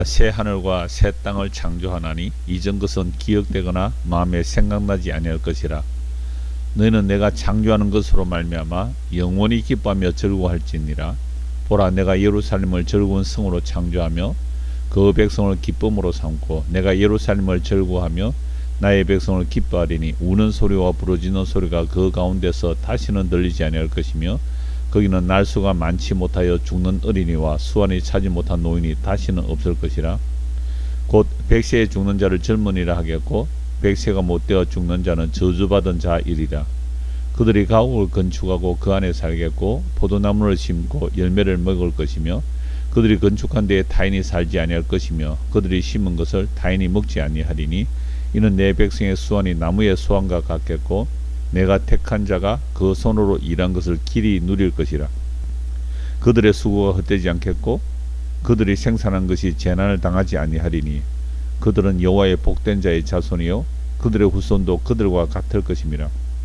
새 하늘과 새 땅을 창조하나니 이전 것은 기억되거나 마음에 생각나지 아니할 것이라. 너희는 내가 창조하는 것으로 말미암아 영원히 기뻐하며 즐거워할지니라. 보라, 내가 예루살렘을 즐거운 성으로 창조하며 그 백성을 기쁨으로 삼고 내가 예루살렘을 즐거워하며 나의 백성을 기뻐하리니 우는 소리와 부르짖는 소리가 그 가운데서 다시는 들리지 아니할 것이며 거기는 날수가 많지 못하여 죽는 어린이와 수완이 차지 못한 노인이 다시는 없을 것이라. 곧 백세에 죽는 자를 젊은이라 하겠고 백세가 못되어 죽는 자는 저주받은 자이리라. 그들이 가옥을 건축하고 그 안에 살겠고 포도나무를 심고 열매를 먹을 것이며 그들이 건축한 데에 타인이 살지 아니할 것이며 그들이 심은 것을 타인이 먹지 아니하리니 이는 내 백성의 수완이 나무의 수완과 같겠고 내가 택한 자가 그 손으로 일한 것을 길이 누릴 것이라. 그들의 수고가 헛되지 않겠고 그들이 생산한 것이 재난을 당하지 아니하리니 그들은 여호와의 복된 자의 자손이요 그들의 후손도 그들과 같을 것임이라.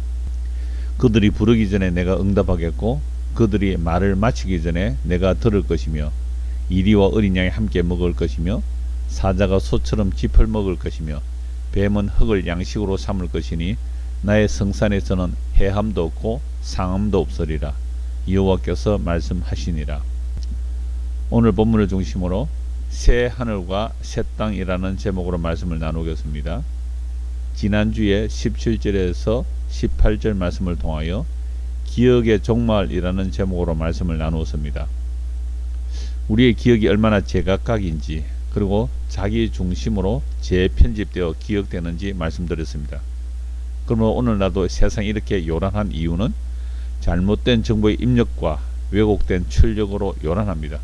그들이 부르기 전에 내가 응답하겠고 그들이 말을 마치기 전에 내가 들을 것이며 이리와 어린 양이 함께 먹을 것이며 사자가 소처럼 짚을 먹을 것이며 뱀은 흙을 양식으로 삼을 것이니 나의 성산에서는 해함도 없고 상함도 없으리라. 여호와께서 말씀하시니라. 오늘 본문을 중심으로 새 하늘과 새 땅이라는 제목으로 말씀을 나누겠습니다. 지난주에 17절에서 18절 말씀을 통하여 기억의 종말이라는 제목으로 말씀을 나누었습니다. 우리의 기억이 얼마나 제각각인지 그리고 자기 중심으로 재편집되어 기억되는지 말씀드렸습니다. 그러면 오늘 나도 세상이 이렇게 요란한 이유는 잘못된 정보의 입력과 왜곡된 출력으로 요란합니다.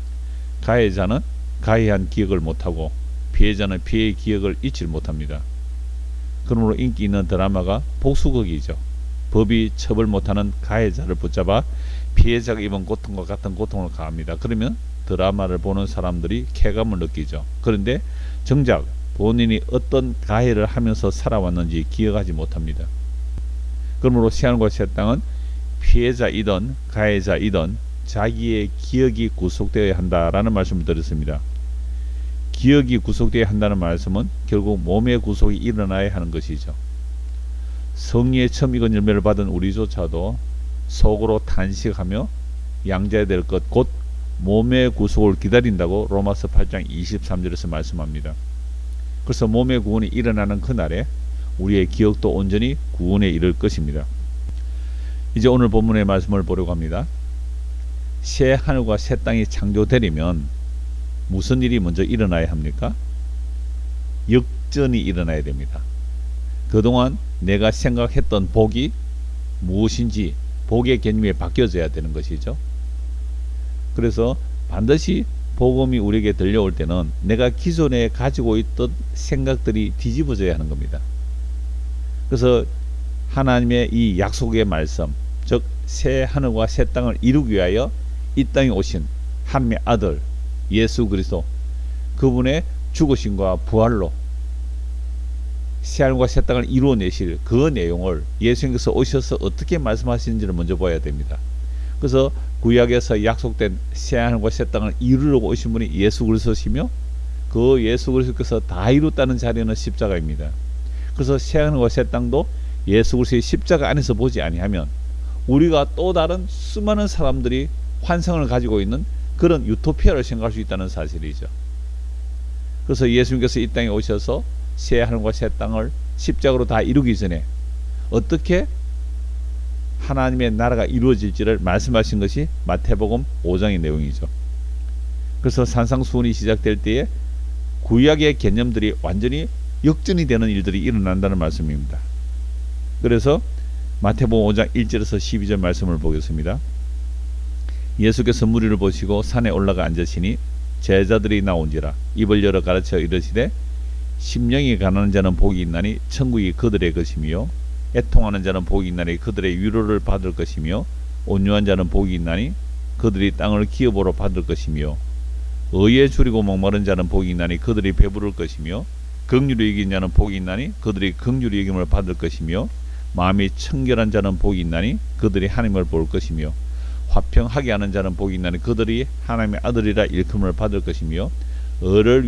가해자는 가해한 기억을 못하고 피해자는 피해의 기억을 잊지 못합니다. 그러므로 인기 있는 드라마가 복수극이죠. 법이 처벌 못하는 가해자를 붙잡아 피해자가 입은 고통과 같은 고통을 가합니다. 그러면 드라마를 보는 사람들이 쾌감을 느끼죠. 그런데 정작 본인이 어떤 가해를 하면서 살아왔는지 기억하지 못합니다. 그러므로 새하늘과 새 땅은 피해자이든 가해자이든 자기의 기억이 구속되어야 한다라는 말씀을 드렸습니다. 기억이 구속되어야 한다는 말씀은 결국 몸의 구속이 일어나야 하는 것이죠. 성리에 처음 익은 열매를 받은 우리조차도 속으로 탄식하며 양자해야 될 것 곧 몸의 구속을 기다린다고 로마서 8장 23절에서 말씀합니다. 그래서 몸의 구원이 일어나는 그날에 우리의 기억도 온전히 구원에 이를 것입니다. 이제 오늘 본문의 말씀을 보려고 합니다. 새 하늘과 새 땅이 창조되려면 무슨 일이 먼저 일어나야 합니까? 역전이 일어나야 됩니다. 그동안 내가 생각했던 복이 무엇인지 복의 개념이 바뀌어져야 되는 것이죠. 그래서 반드시 복음이 우리에게 들려올 때는 내가 기존에 가지고 있던 생각들이 뒤집어져야 하는 겁니다. 그래서 하나님의 이 약속의 말씀, 즉 새 하늘과 새 땅을 이루기 위하여 이 땅에 오신 하나님의 아들 예수 그리스도, 그분의 죽으심과 부활로 새 하늘과 새 땅을 이루어내실 그 내용을 예수님께서 오셔서 어떻게 말씀하시는지를 먼저 봐야 됩니다. 그래서 구약에서 약속된 새 하늘과 새 땅을 이루려고 오신 분이 예수 그리스도시며 그 예수 그리스도께서 다 이뤘다는 자리는 십자가입니다. 그래서 새 하늘과 새 땅도 예수 그리스도의 십자가 안에서 보지 아니하면 우리가 또 다른 수많은 사람들이 환상을 가지고 있는 그런 유토피아를 생각할 수 있다는 사실이죠. 그래서 예수님께서 이 땅에 오셔서 새 하늘과 새 땅을 십자가로 다 이루기 전에 어떻게 하나님의 나라가 이루어질지를 말씀하신 것이 마태복음 5장의 내용이죠. 그래서 산상수훈이 시작될 때에 구약의 개념들이 완전히 역전이 되는 일들이 일어난다는 말씀입니다. 그래서 마태복음 5장 1절에서 12절 말씀을 보겠습니다. 예수께서 무리를 보시고 산에 올라가 앉으시니 제자들이 나온지라 입을 열어 가르쳐 이르시되 심령이 가난한 자는 복이 있나니 천국이 그들의 것이며 애통하는 자는 복이 있나니 그들의 위로를 받을 것이며 온유한 자는 복이 있나니 그들이 땅을 기업으로 받을 것이며 의에 줄이고 목마른 자는 복이 있나니 그들이 배부를 것이며 긍휼히 여긴 자는 복이 있나니 그들이 긍휼히 여김을 받을 것이며 마음이 청결한 자는 복이 있나니 그들이 하나님을 볼 것이며 화평하게 하는 자는 복이 있나니 그들이 하나님의 아들이라 일컬음을 받을 것이며 어를